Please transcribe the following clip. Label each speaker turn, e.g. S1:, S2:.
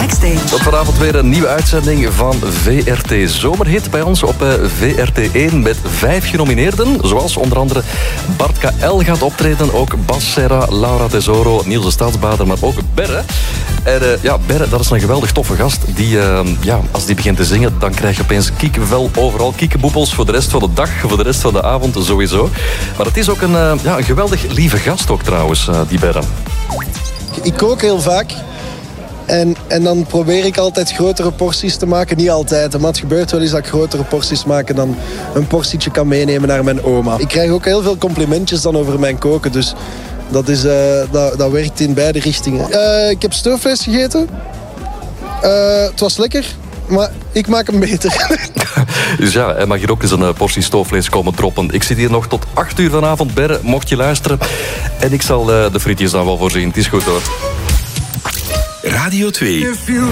S1: Backstage.
S2: Tot vanavond weer een nieuwe uitzending van VRT Zomerhit bij ons op VRT1 met 5 genomineerden. Zoals onder andere Bart KL gaat optreden, ook Bas Serra, Laura Tesoro, Niels de Stadsbader, maar ook Berre. En Berre, dat is een geweldig toffe gast. Die, als die begint te zingen, dan krijg je opeens kiekenvel overal. Kiekenboepels voor de rest van de dag, voor de rest van de avond sowieso. Maar het is ook een geweldig lieve gast ook trouwens, die Berre.
S3: Ik kook heel vaak. En dan probeer ik altijd grotere porties te maken. Niet altijd, maar het gebeurt wel eens dat ik grotere porties maak en dan een portietje kan meenemen naar mijn oma. Ik krijg ook heel veel complimentjes dan over mijn koken, dus dat werkt in beide richtingen. Ik heb stoofvlees gegeten. Het was lekker, maar ik maak hem beter.
S2: Dus ja, hij mag hier ook eens een portie stoofvlees komen droppen. Ik zit hier nog tot 8 uur vanavond, Berre, mocht je luisteren. En ik zal de frietjes dan wel voorzien. Het is goed hoor.
S4: Radio 2.